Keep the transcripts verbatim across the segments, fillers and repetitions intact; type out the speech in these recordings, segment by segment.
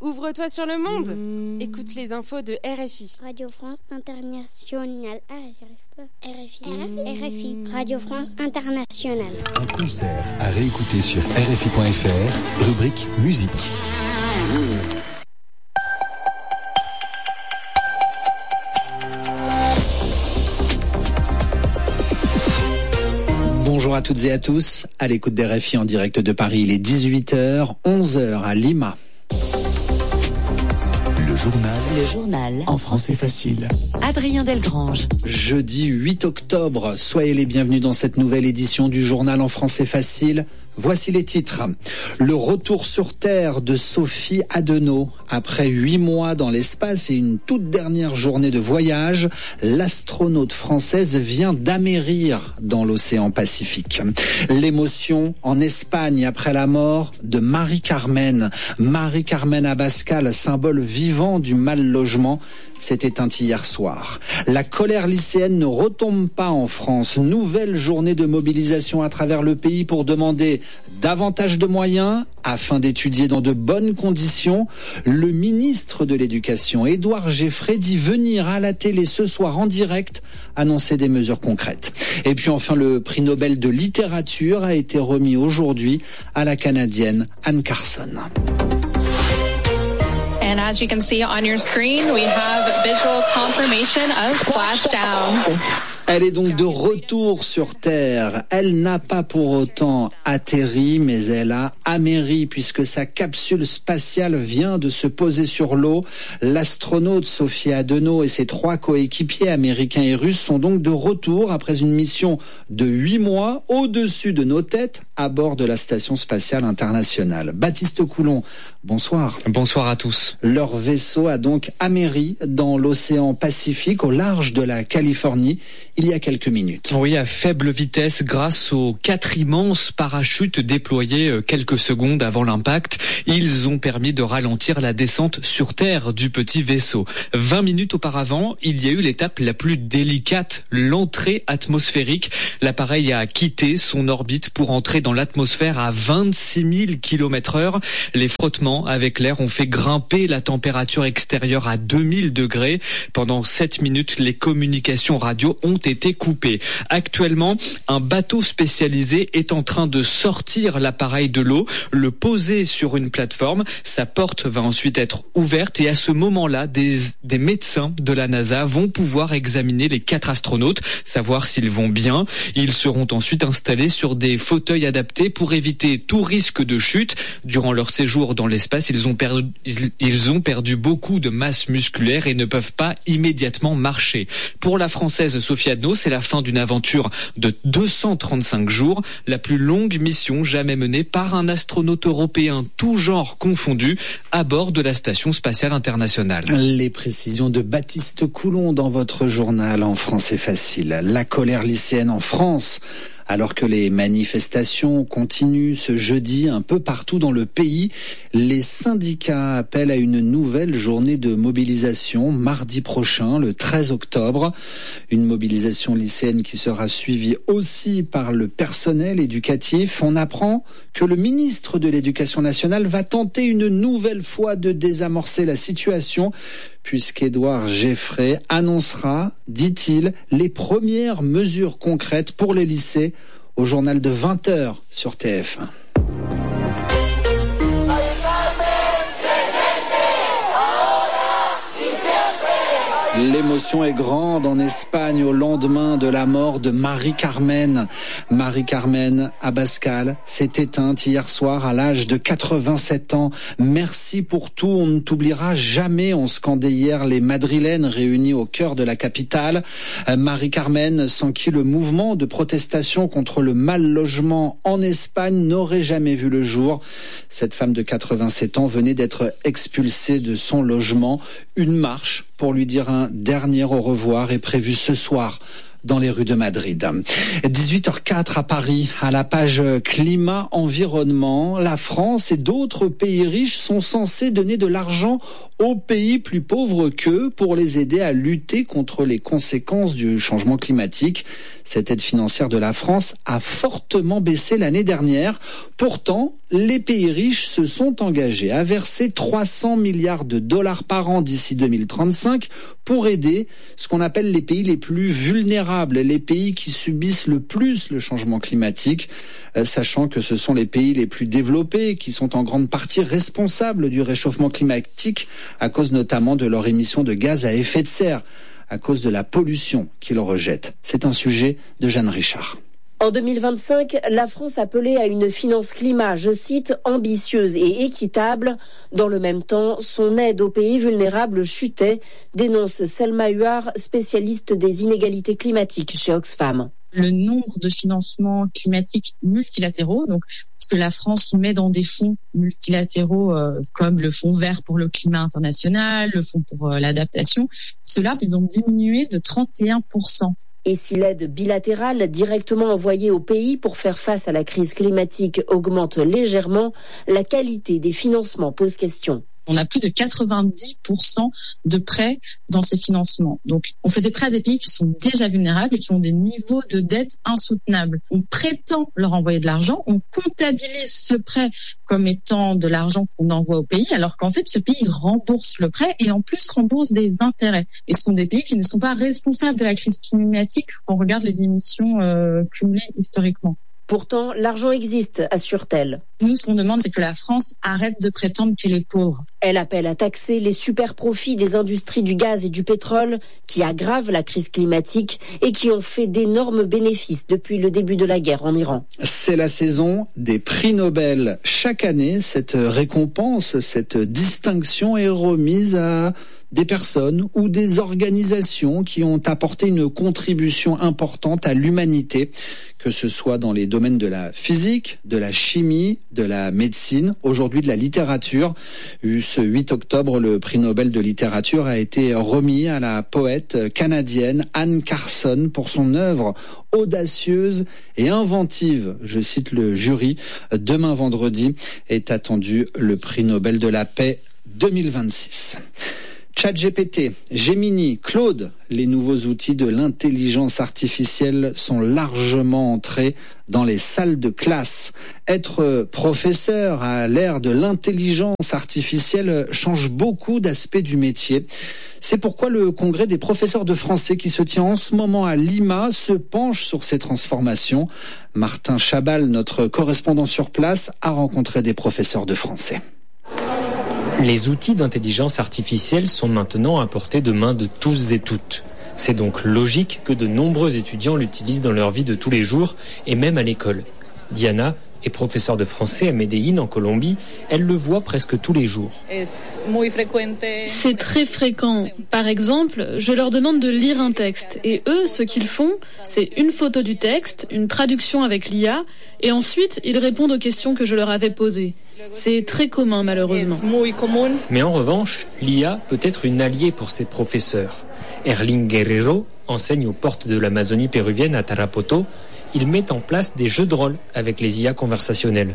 Ouvre-toi sur le monde. Mmh. Écoute les infos de R F I. Radio France Internationale. Ah, j'y arrive pas. R F I. R F I. Radio France Internationale. Un concert à réécouter sur R F I point F R, rubrique musique. Bonjour à toutes et à tous, à l'écoute d'R F I en direct de Paris, il est dix-huit heures, onze heures à Lima. Le journal. Le journal. En français facile. Adrien Delgrange. Jeudi huit octobre, soyez les bienvenus dans cette nouvelle édition du journal en français facile. Voici les titres. Le retour sur Terre de Sophie Adenau. Après huit mois dans l'espace et une toute dernière journée de voyage, l'astronaute française vient d'amérir dans l'océan Pacifique. L'émotion en Espagne après la mort de Marie-Carmen. Marie-Carmen Abascal, symbole vivant du mal-logement, s'est éteinte hier soir. La colère lycéenne ne retombe pas en France. Nouvelle journée de mobilisation à travers le pays pour demander davantage de moyens afin d'étudier dans de bonnes conditions. Le ministre de l'Éducation, Édouard Geffray, dit venir à la télé ce soir en direct annoncer des mesures concrètes. Et puis enfin, le prix Nobel de littérature a été remis aujourd'hui à la Canadienne Anne Carson. And as you can see on your screen, we have visual confirmation of splashdown. Elle est donc de retour sur Terre. Elle n'a pas pour autant atterri, mais elle a améri puisque sa capsule spatiale vient de se poser sur l'eau. L'astronaute Sophie Adenau et ses trois coéquipiers américains et russes sont donc de retour après une mission de huit mois au-dessus de nos têtes à bord de la Station spatiale internationale. Baptiste Coulon, bonsoir. Bonsoir à tous. Leur vaisseau a donc améri dans l'océan Pacifique au large de la Californie il y a quelques minutes. Oui, à faible vitesse grâce aux quatre immenses parachutes déployés quelques secondes avant l'impact. Ils ont permis de ralentir la descente sur Terre du petit vaisseau. vingt minutes auparavant, il y a eu l'étape la plus délicate, l'entrée atmosphérique. L'appareil a quitté son orbite pour entrer dans l'atmosphère à vingt-six mille kilomètres heure. Les frottements avec l'air ont fait grimper la température extérieure à deux mille degrés. Pendant sept minutes, les communications radio ont été coupées. Actuellement, un bateau spécialisé est en train de sortir l'appareil de l'eau, le poser sur une plateforme. Sa porte va ensuite être ouverte et à ce moment-là, des, des médecins de la NASA vont pouvoir examiner les quatre astronautes, savoir s'ils vont bien. Ils seront ensuite installés sur des fauteuils adaptés pour éviter tout risque de chute. Durant leur séjour dans l'espace, ils ont perdu, ils ont perdu beaucoup de masse musculaire et ne peuvent pas immédiatement marcher. Pour la Française Sophie Adenau, c'est la fin d'une aventure de deux cent trente-cinq jours, la plus longue mission jamais menée par un astronaute européen, tout genre confondu, à bord de la Station spatiale internationale. Les précisions de Baptiste Coulon dans votre journal en français facile. La colère lycéenne en France. Alors que les manifestations continuent ce jeudi un peu partout dans le pays, les syndicats appellent à une nouvelle journée de mobilisation mardi prochain, le treize octobre. Une mobilisation lycéenne qui sera suivie aussi par le personnel éducatif. On apprend que le ministre de l'Éducation nationale va tenter une nouvelle fois de désamorcer la situation, puisqu'Édouard Geffray annoncera, dit-il, les premières mesures concrètes pour les lycées au journal de vingt heures sur T F un. L'émotion est grande en Espagne au lendemain de la mort de Marie-Carmen. Marie-Carmen Abascal s'est éteinte hier soir à l'âge de quatre-vingt-sept ans. Merci pour tout, on ne t'oubliera jamais, ont scandé hier les Madrilènes réunis au cœur de la capitale. Marie-Carmen, sans qui le mouvement de protestation contre le mal-logement en Espagne n'aurait jamais vu le jour. Cette femme de quatre-vingt-sept ans venait d'être expulsée de son logement. Une marche pour lui dire un dernier au revoir est prévue ce soir dans les rues de Madrid. dix-huit heures quatre à Paris, à la page climat-environnement, la France et d'autres pays riches sont censés donner de l'argent aux pays plus pauvres qu'eux pour les aider à lutter contre les conséquences du changement climatique. Cette aide financière de la France a fortement baissé l'année dernière. Pourtant, les pays riches se sont engagés à verser trois cents milliards de dollars par an d'ici deux mille trente-cinq pour aider ce qu'on appelle les pays les plus vulnérables, les pays qui subissent le plus le changement climatique, euh, sachant que ce sont les pays les plus développés qui sont en grande partie responsables du réchauffement climatique à cause notamment de leur émission de gaz à effet de serre, à cause de la pollution qu'ils rejettent. C'est un sujet de Jeanne Richard. En deux mille vingt-cinq, la France appelait à une finance climat, je cite, ambitieuse et équitable. Dans le même temps, son aide aux pays vulnérables chutait, dénonce Selma Huard, spécialiste des inégalités climatiques chez Oxfam. Le nombre de financements climatiques multilatéraux, donc ce que la France met dans des fonds multilatéraux euh, comme le Fonds vert pour le climat international, le Fonds pour euh, l'adaptation, ceux-là, ils ont diminué de trente et un pour cent. Et si l'aide bilatérale directement envoyée au pays pour faire face à la crise climatique augmente légèrement, la qualité des financements pose question. On a plus de quatre-vingt-dix pour cent de prêts dans ces financements. Donc, on fait des prêts à des pays qui sont déjà vulnérables et qui ont des niveaux de dette insoutenables. On prétend leur envoyer de l'argent, on comptabilise ce prêt comme étant de l'argent qu'on envoie au pays, alors qu'en fait, ce pays rembourse le prêt et en plus rembourse des intérêts. Et ce sont des pays qui ne sont pas responsables de la crise climatique quand on regarde les émissions euh, cumulées historiquement. Pourtant, l'argent existe, assure-t-elle. Nous, ce qu'on demande, c'est que la France arrête de prétendre qu'elle est pauvre. Elle appelle à taxer les super profits des industries du gaz et du pétrole qui aggravent la crise climatique et qui ont fait d'énormes bénéfices depuis le début de la guerre en Iran. C'est la saison des prix Nobel. Chaque année, cette récompense, cette distinction est remise à des personnes ou des organisations qui ont apporté une contribution importante à l'humanité, que ce soit dans les domaines de la physique, de la chimie, de la médecine, aujourd'hui de la littérature. Ce huit octobre, le prix Nobel de littérature a été remis à la poète canadienne Anne Carson pour son œuvre audacieuse et inventive. Je cite le jury. Demain vendredi est attendu le prix Nobel de la paix deux mille vingt-six. ChatGPT, Gemini, Claude, les nouveaux outils de l'intelligence artificielle sont largement entrés dans les salles de classe. Être professeur à l'ère de l'intelligence artificielle change beaucoup d'aspects du métier. C'est pourquoi le congrès des professeurs de français qui se tient en ce moment à Lima se penche sur ces transformations. Martin Chabal, notre correspondant sur place, a rencontré des professeurs de français. Les outils d'intelligence artificielle sont maintenant à portée de main de tous et toutes. C'est donc logique que de nombreux étudiants l'utilisent dans leur vie de tous les jours et même à l'école. Diana est professeure de français à Medellín en Colombie. Elle le voit presque tous les jours. C'est très fréquent. Par exemple, je leur demande de lire un texte et eux, ce qu'ils font, c'est une photo du texte, une traduction avec l'I A et ensuite ils répondent aux questions que je leur avais posées. C'est très commun malheureusement. Mais en revanche, l'I A peut être une alliée pour ces professeurs. Erling Guerrero enseigne aux portes de l'Amazonie péruvienne à Tarapoto. Il met en place des jeux de rôle avec les I A conversationnelles.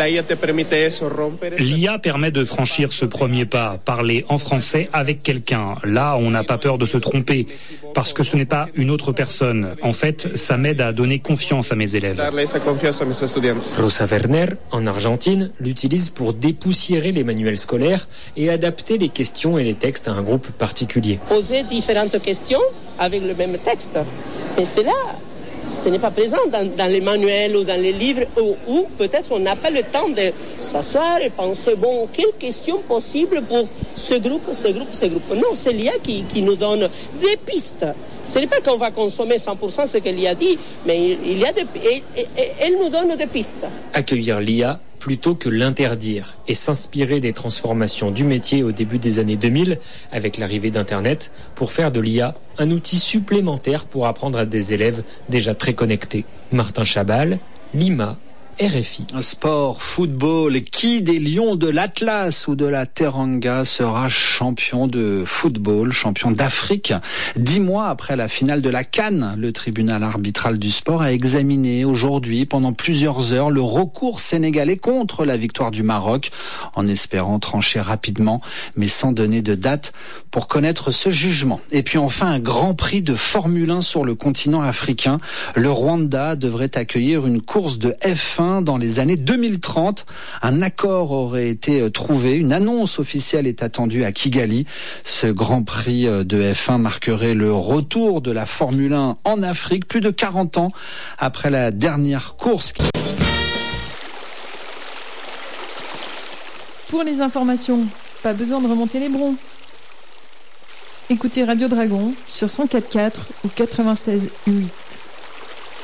L'I A permet de franchir ce premier pas, parler en français avec quelqu'un. Là, on n'a pas peur de se tromper, parce que ce n'est pas une autre personne. En fait, ça m'aide à donner confiance à mes élèves. Rosa Werner, en Argentine, l'utilise pour dépoussiérer les manuels scolaires et adapter les questions et les textes à un groupe particulier. Poser différentes questions avec le même texte. Mais c'est là... Ce n'est pas présent dans, dans les manuels ou dans les livres où, où peut-être on n'a pas le temps de s'asseoir et penser, bon, quelles questions possibles pour ce groupe, ce groupe, ce groupe. Non, c'est l'I A qui, qui nous donne des pistes. Ce n'est pas qu'on va consommer cent pour cent ce que l'I A dit, mais il y a des, et, et, et, elle nous donne des pistes. Accueillir l'I A plutôt que l'interdire et s'inspirer des transformations du métier au début des années deux mille avec l'arrivée d'Internet pour faire de l'I A un outil supplémentaire pour apprendre à des élèves déjà très connectés. Martin Chabal, Lima, R F I. Sport, football, qui des Lions de l'Atlas ou de la Teranga sera champion de football, champion d'Afrique? Dix mois après la finale de la CAN, le tribunal arbitral du sport a examiné aujourd'hui pendant plusieurs heures le recours sénégalais contre la victoire du Maroc, en espérant trancher rapidement, mais sans donner de date pour connaître ce jugement. Et puis enfin, un grand prix de Formule un sur le continent africain. Le Rwanda devrait accueillir une course de F un dans les années deux mille trente. Un accord aurait été trouvé. Une annonce officielle est attendue à Kigali. Ce Grand Prix de F un marquerait le retour de la Formule un en Afrique, plus de quarante ans après la dernière course. Pour les informations, pas besoin de remonter les broncs. Écoutez Radio Dragon sur cent quatre virgule quatre ou quatre-vingt-seize virgule huit.